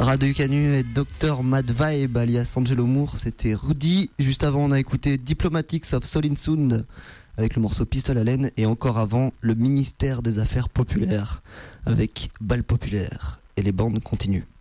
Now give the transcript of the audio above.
Radio Canu et Dr Mad Vibe alias Angelo Moore, c'était Rudy. Juste avant, on a écouté Diplomatics of Solin Sound avec le morceau Pistole à laine, et encore avant, le ministère des Affaires populaires avec Bal populaire. Et les bandes continuent.